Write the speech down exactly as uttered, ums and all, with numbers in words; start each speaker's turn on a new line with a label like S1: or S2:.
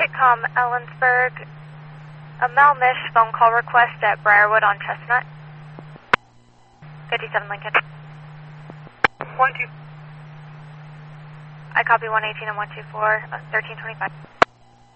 S1: Sitcom Ellensburg, a Malmish phone call request at Briarwood on Chestnut. fifty-seven Lincoln.
S2: One two.
S1: I copy one eighteen and one two four, uh, thirteen twenty-five.